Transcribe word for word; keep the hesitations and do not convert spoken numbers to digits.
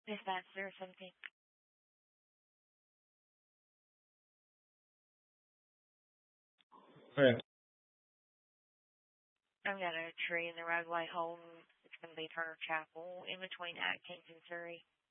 Is that there something? Okay. I've got a tree in the roadway home. It's going to be Turner Chapel in between Atkins and Surrey.